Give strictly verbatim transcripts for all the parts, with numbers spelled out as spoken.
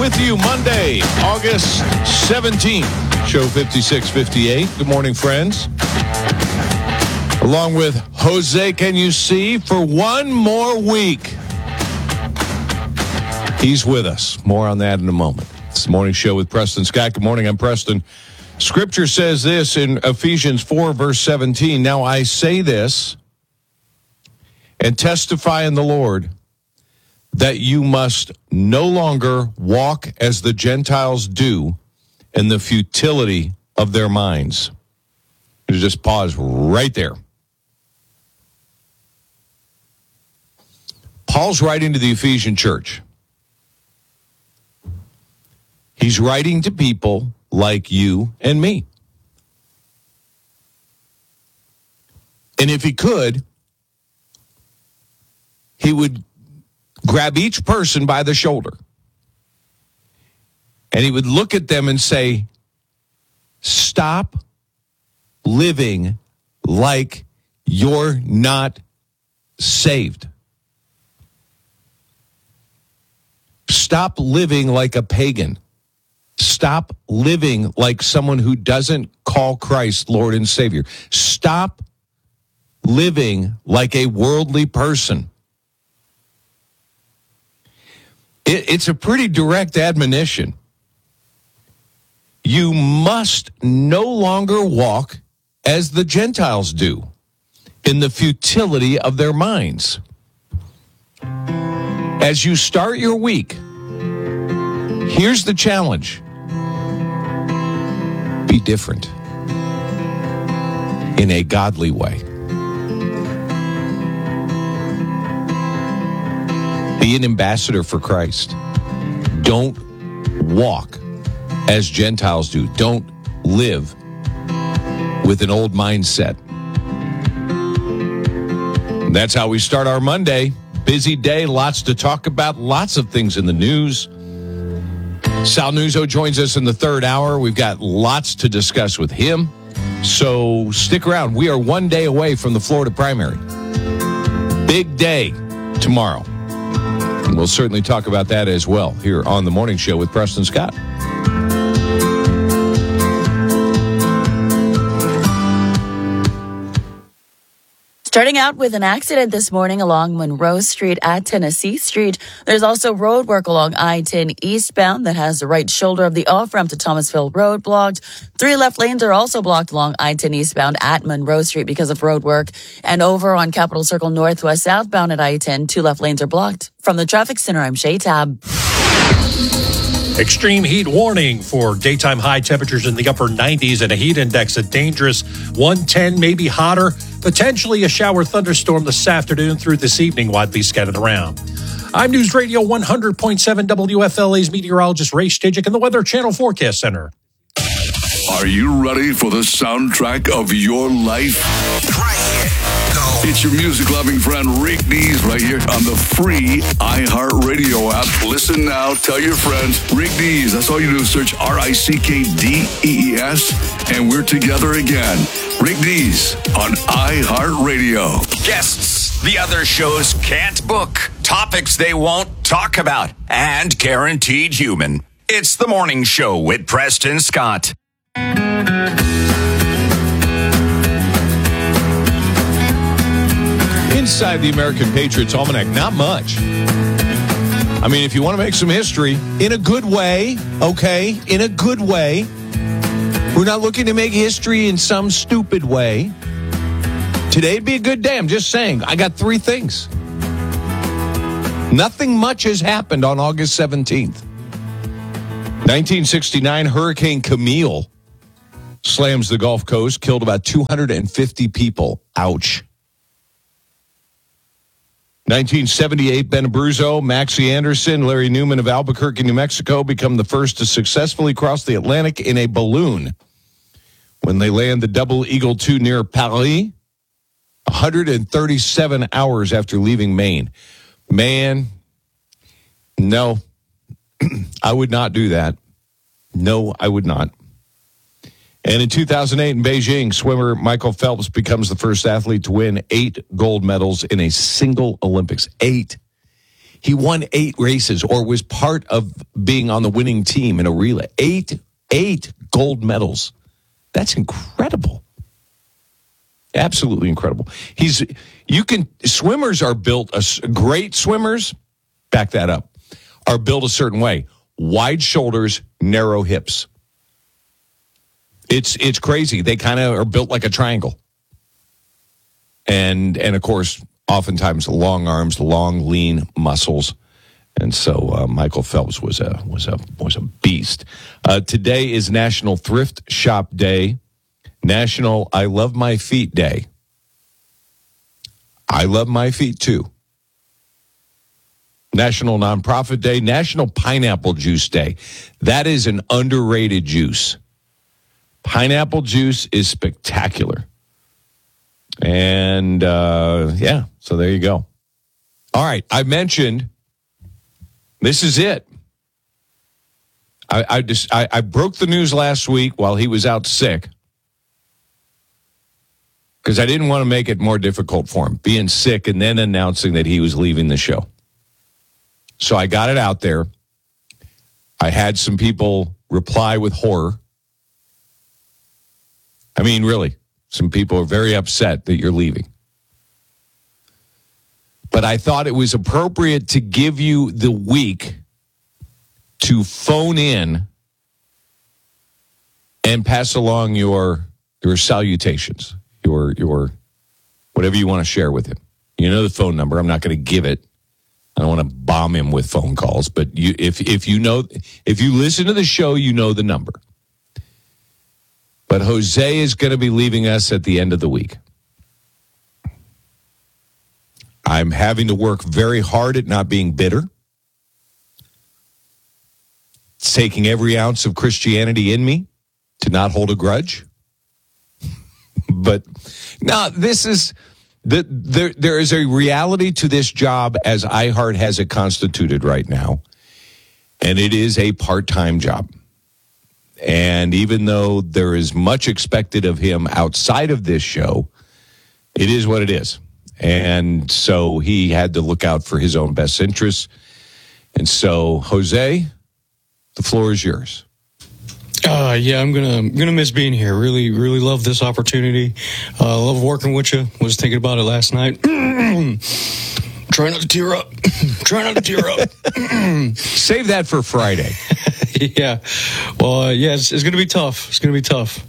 with you Monday, August seventeenth, show fifty-six fifty-eight. Good morning, friends. Along with Jose Can You See for one more week. He's with us. More on that in a moment. It's the morning show with Preston Scott. Good morning, I'm Preston. Scripture says this in Ephesians four, verse seventeen. Now I say this and testify in the Lord that you must no longer walk as the Gentiles do in the futility of their minds. You just pause right there. Paul's writing to the Ephesian church. He's writing to people like you and me. And if he could, he would grab each person by the shoulder. And he would look at them and say, stop living like you're not saved. Stop living like a pagan. Stop living like someone who doesn't call Christ Lord and Savior. Stop living like a worldly person. It, it's a pretty direct admonition. You must no longer walk as the Gentiles do in the futility of their minds. As you start your week, here's the challenge. Be different in a godly way. Be an ambassador for Christ. Don't walk as Gentiles do. Don't live with an old mindset. And that's how we start our Monday. Busy day, lots to talk about, lots of things in the news. Sal Nuzzo joins us in the third hour. We've got lots to discuss with him. So stick around. We are one day away from the Florida primary. Big day tomorrow. And we'll certainly talk about that as well here on the morning show with Preston Scott. Starting out with an accident this morning along Monroe Street at Tennessee Street. There's also road work along I ten eastbound that has the right shoulder of the off-ramp to Thomasville Road blocked. Three left lanes are also blocked along I ten eastbound at Monroe Street because of road work. And over on Capitol Circle Northwest southbound at I ten, two left lanes are blocked. From the Traffic Center, I'm Shay Tab. Extreme heat warning for daytime high temperatures in the upper nineties and a heat index of dangerous one ten, maybe hotter. Potentially a shower thunderstorm this afternoon through this evening, widely scattered around. I'm News Radio one hundred point seven W F L A's meteorologist Ray Stijik in the Weather Channel Forecast Center. Are you ready for the soundtrack of your life? Right here. Go. It's your music-loving friend Rick Dees right here on the free iHeartRadio app. Listen now. Tell your friends. Rick Dees. That's all you do. Search R I C K D E E S, and we're together again. Rick Dees on iHeartRadio. Guests the other shows can't book. Topics they won't talk about. And guaranteed human. It's the morning show with Preston Scott. Inside the American Patriots Almanac, not much. I mean, if you want to make some history, in a good way, okay, in a good way. We're not looking to make history in some stupid way. Today'd be a good day. I'm just saying. I got three things. Nothing much has happened on August seventeenth. nineteen sixty-nine, Hurricane Camille slams the Gulf Coast, killed about two hundred fifty people. Ouch. nineteen seventy-eight, Ben Abruzzo, Maxie Anderson, Larry Newman of Albuquerque, New Mexico, become the first to successfully cross the Atlantic in a balloon. When they land the Double Eagle two near Paris, one hundred thirty-seven hours after leaving Maine. Man, no, I would not do that. No, I would not. And in two thousand eight in Beijing, swimmer Michael Phelps becomes the first athlete to win eight gold medals in a single Olympics. Eight. He won eight races or was part of being on the winning team in a relay. Eight, eight gold medals. That's incredible. Absolutely incredible. He's, you can, swimmers are built, a, great swimmers, back that up, are built a certain way. Wide shoulders, narrow hips. It's, it's crazy. They kind of are built like a triangle. And, and of course, oftentimes long arms, long, lean muscles. And so uh, Michael Phelps was a was a was a beast. Uh, today is National Thrift Shop Day, National I Love My Feet Day. I love my feet too. National Nonprofit Day, National Pineapple Juice Day. That is an underrated juice. Pineapple juice is spectacular. And uh, yeah, so there you go. All right, I mentioned this is it. I I, just, I I broke the news last week while he was out sick because I didn't want to make it more difficult for him, being sick and then announcing that he was leaving the show. So I got it out there. I had some people reply with horror. I mean, really. Some people are very upset that you're leaving. But I thought it was appropriate to give you the week to phone in and pass along your your salutations, your your whatever you want to share with him. You know the phone number. I'm not going to give it. I don't want to bomb him with phone calls, but you if if you know if you listen to the show, you know the number. But Jose is going to be leaving us at the end of the week. I'm having to work very hard at not being bitter. It's taking every ounce of Christianity in me to not hold a grudge. But now this is, the, there, there is a reality to this job as iHeart has it constituted right now. And it is a part-time job. And even though there is much expected of him outside of this show, it is what it is. And so he had to look out for his own best interests. And so, Jose, the floor is yours. Uh, yeah, I'm gonna I'm gonna miss being here. Really, really love this opportunity. Uh, love working with you. Was thinking about it last night. Try not to tear up. Try not to tear up. Save that for Friday. Yeah. Well, uh, yeah, it's, it's going to be tough. It's going to be tough.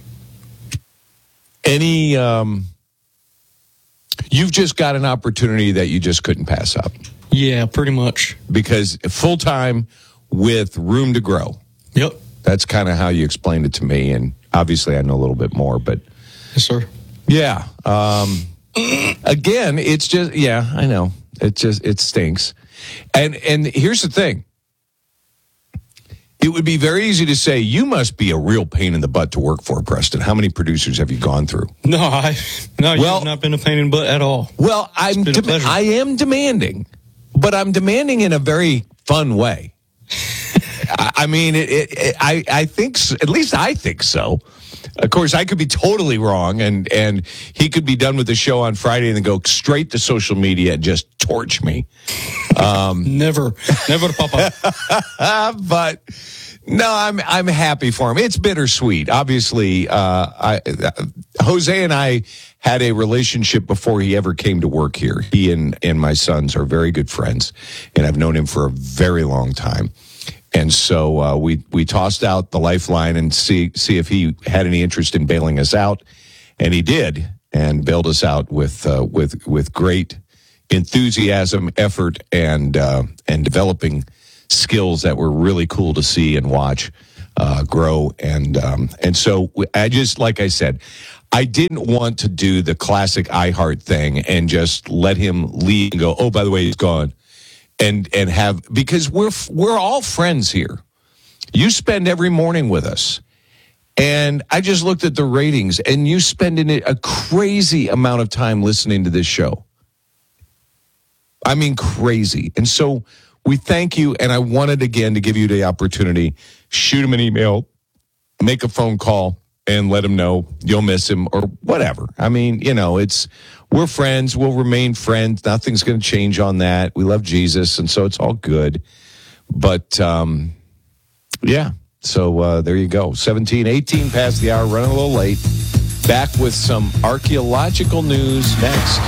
Any, um, you've just got an opportunity that you just couldn't pass up. Yeah, pretty much. Because full-time with room to grow. Yep. That's kind of how you explained it to me. And obviously I know a little bit more, but. Yes, sir. Yeah. Um, again, it's just, yeah, I know. It just, it stinks. And, and here's the thing. It would be very easy to say, you must be a real pain in the butt to work for, Preston. How many producers have you gone through? No, I no, well, you've not been a pain in the butt at all. Well, I'm de- I am demanding, but I'm demanding in a very fun way. I, I mean, it, it, it, I, I think, so, at least I think so. Of course, I could be totally wrong, and, and he could be done with the show on Friday and then go straight to social media and just torch me. Um, never, never, Papa. But no, I'm I'm happy for him. It's bittersweet. Obviously, uh, I, uh, Jose and I had a relationship before he ever came to work here. He and, and my sons are very good friends, and I've known him for a very long time. And so uh, we we tossed out the lifeline and see see if he had any interest in bailing us out, and he did, and bailed us out with uh, with with great enthusiasm, effort, and uh, and developing skills that were really cool to see and watch uh, grow. And um, and so I just, like I said, I didn't want to do the classic iHeart thing and just let him leave and go, oh, by the way, he's gone. And and have, because we're we're all friends here. You spend every morning with us. And I just looked at the ratings, and you spend in it a crazy amount of time listening to this show. I mean, crazy. And so we thank you, and I wanted again to give you the opportunity. Shoot him an email, make a phone call, and let him know you'll miss him or whatever. I mean, you know, it's we're friends. We'll remain friends. Nothing's going to change on that. We love Jesus, and so it's all good. But, um, yeah, so uh, there you go. seventeen, eighteen past the hour, running a little late. Back with some archaeological news next.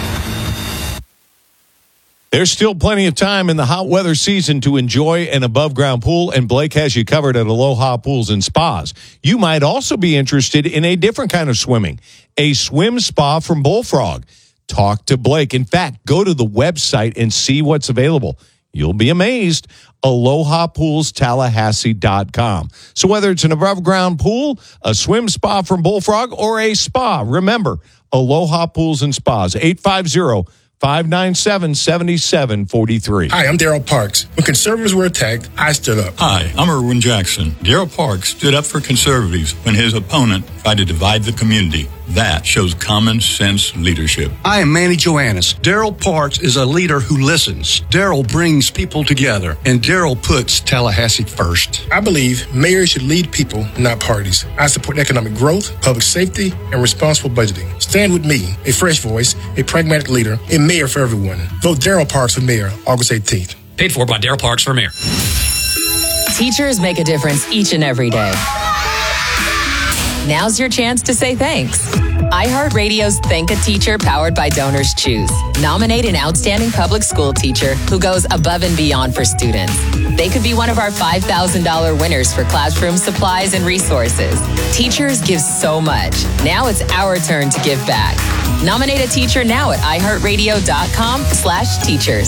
There's still plenty of time in the hot weather season to enjoy an above-ground pool, and Blake has you covered at Aloha Pools and Spas. You might also be interested in a different kind of swimming, a swim spa from Bullfrog. Talk to Blake. In fact, go to the website and see what's available. You'll be amazed. aloha pools tallahassee dot com. So whether it's an above-ground pool, a swim spa from Bullfrog, or a spa, remember, Aloha Pools and Spas, eight five zero, five nine seven, seven seven four three. Hi, I'm Daryl Parks. When conservatives were attacked, I stood up. Hi, I'm Erwin Jackson. Daryl Parks stood up for conservatives when his opponent tried to divide the community. That shows common sense leadership. I am Manny Joannis. Daryl Parks is a leader who listens. Daryl brings people together, and Daryl puts Tallahassee first. I believe mayors should lead people, not parties. I support economic growth, public safety, and responsible budgeting. Stand with me, a fresh voice, a pragmatic leader, a mayor for everyone. Vote Daryl Parks for mayor, August eighteenth. Paid for by Daryl Parks for mayor. Teachers make a difference each and every day. Now's your chance to say thanks. iHeartRadio's Thank a Teacher, powered by Donors Choose. Nominate an outstanding public school teacher who goes above and beyond for students. They could be one of our five thousand dollars winners for classroom supplies and resources. Teachers give so much. Now it's our turn to give back. Nominate a teacher now at iHeartRadio.com slash teachers.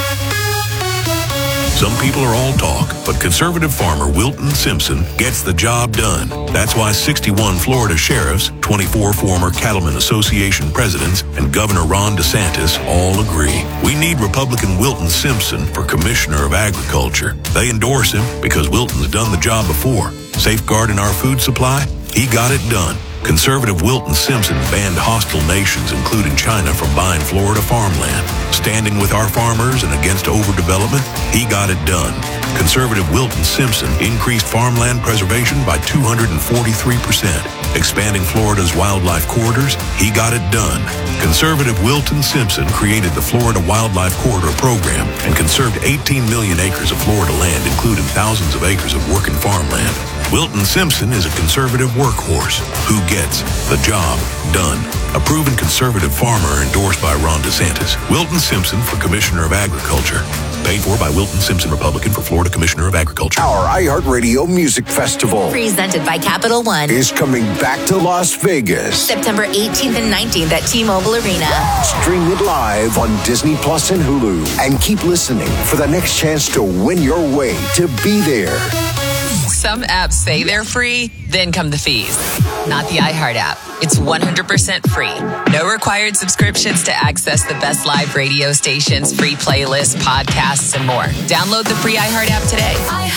Some people are all talk, but conservative farmer Wilton Simpson gets the job done. That's why sixty-one Florida sheriffs, twenty-four former Cattlemen Association presidents, and Governor Ron DeSantis all agree. We need Republican Wilton Simpson for Commissioner of Agriculture. They endorse him because Wilton's done the job before. Safeguarding our food supply? He got it done. Conservative Wilton Simpson banned hostile nations, including China, from buying Florida farmland. Standing with our farmers and against overdevelopment, he got it done. Conservative Wilton Simpson increased farmland preservation by two hundred forty-three percent. Expanding Florida's wildlife corridors, he got it done. Conservative Wilton Simpson created the Florida Wildlife Corridor Program and conserved eighteen million acres of Florida land, including thousands of acres of working farmland. Wilton Simpson is a conservative workhorse who gets the job done. A proven conservative farmer endorsed by Ron DeSantis. Wilton Simpson for Commissioner of Agriculture. Paid for by Wilton Simpson, Republican, for Florida Commissioner of Agriculture. Our iHeartRadio Music Festival, presented by Capital One, is coming back to Las Vegas. September eighteenth and nineteenth at T-Mobile Arena. Stream it live on Disney Plus and Hulu. And keep listening for the next chance to win your way to be there. Some apps say they're free, then come the fees. Not the iHeart app. It's one hundred percent free. No required subscriptions to access the best live radio stations, free playlists, podcasts, and more. Download the free iHeart app today.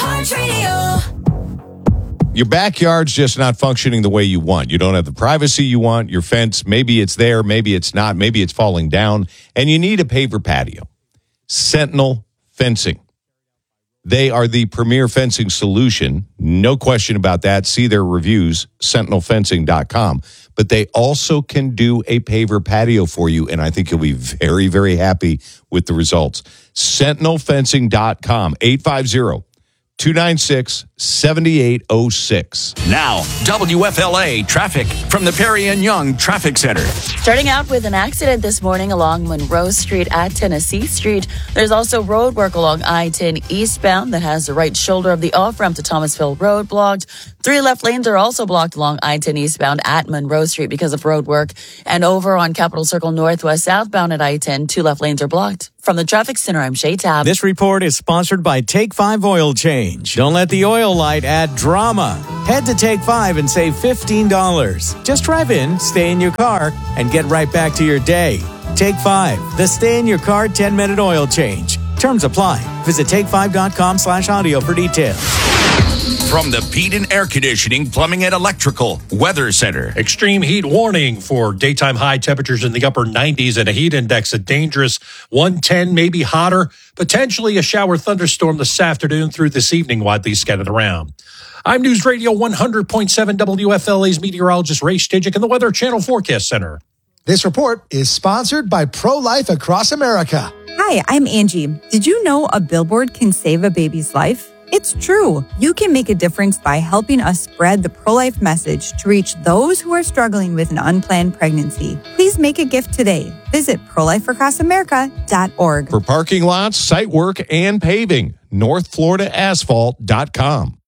iHeartRadio. Your backyard's just not functioning the way you want. You don't have the privacy you want. Your fence, maybe it's there, maybe it's not, maybe it's falling down, and you need a paver patio. Sentinel Fencing. They are the premier fencing solution. No question about that. See their reviews, sentinel fencing dot com. But they also can do a paver patio for you, and I think you'll be very, very happy with the results. sentinel fencing dot com, eight five zero, two nine six, seven eight zero six. Now, W F L A traffic from the Perry and Young Traffic Center. Starting out with an accident this morning along Monroe Street at Tennessee Street. There's also road work along I ten eastbound that has the right shoulder of the off-ramp to Thomasville Road blocked. Three left lanes are also blocked along I ten eastbound at Monroe Street because of road work. And over on Capitol Circle Northwest southbound at I ten, two left lanes are blocked. From the Traffic Center, I'm Shay Tab. This report is sponsored by Take five Oil Change. Don't let the oil light add drama. Head to Take five and save fifteen dollars. Just drive in, stay in your car, and get right back to your day. Take five, the stay in your car ten minute oil change. Terms apply. Visit take five dot com slash audio for details. From the Peden Air Conditioning, Plumbing, and Electrical Weather Center. Extreme heat warning for daytime high temperatures in the upper nineties and a heat index of dangerous one ten, maybe hotter. Potentially a shower thunderstorm this afternoon through this evening, widely scattered around. I'm News Radio one hundred point seven W F L A's meteorologist Ray Stidgick in the Weather Channel Forecast Center. This report is sponsored by Pro-Life Across America. Hi, I'm Angie. Did you know a billboard can save a baby's life? It's true. You can make a difference by helping us spread the pro-life message to reach those who are struggling with an unplanned pregnancy. Please make a gift today. Visit pro life across america dot org. For parking lots, site work, and paving, north florida asphalt dot com.